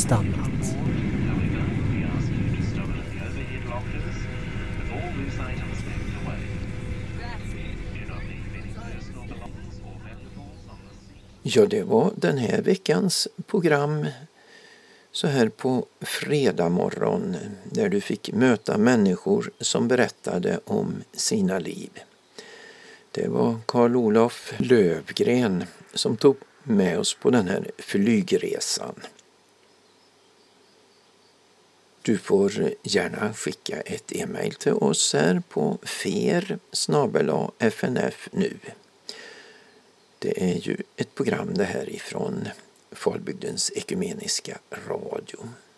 stannat. Ja, det var den här veckans program så här på fredag morgon, där du fick möta människor som berättade om sina liv. Det var Carl-Olof Lövgren som tog med oss på den här flygresan. Du får gärna skicka ett e-mail till oss här på fer@fnf nu. Det är ju ett program det här ifrån Falbygdens ekumeniska radio.